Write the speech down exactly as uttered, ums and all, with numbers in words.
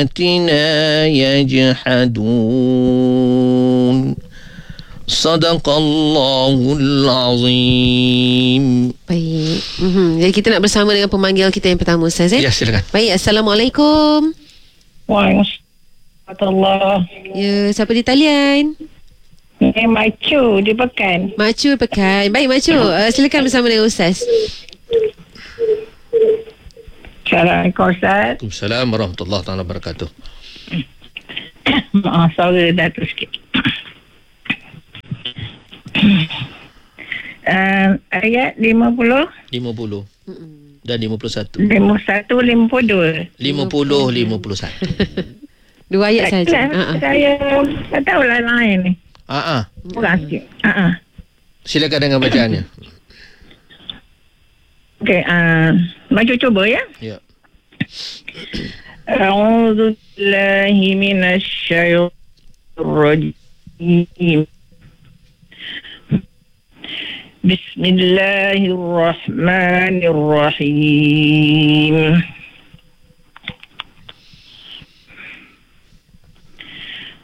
آياتنا يجحدون صدق Allahul Azim. Baik. Mm-hmm. Jadi kita nak bersama dengan pemanggil kita yang pertama, Ustaz. Eh? Ya, silakan. Baik, Assalamualaikum. Waalaikumsalam. Ya, siapa di talian? Ini Macu di Pekan. Macu Pekan. Baik, Macu. Uh, silakan bersama dengan Ustaz. Assalamualaikum Ustaz. Waalaikumsalam warahmatullahi taala wabarakatuh. Maaf, suara dah tu sikit. uh, ayat lima puluh lima puluh dan lima puluh satu. lima puluh satu, lima puluh dua. lima puluh, lima puluh satu. Dua ayat saja. Uh-uh. Saya tak tahu lah lain ni. Ah, ah. Kurang sikit. Uh-uh. Silakan dengan bacaannya. Okey, uh, Maju cuba ya. Ya. A'udzu billahi minasy syaithanir rajim. Bismillahirrahmanirrahim.